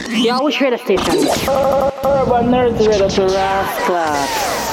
Yeah, which radio station? Urban Nerds Radio to Rascal.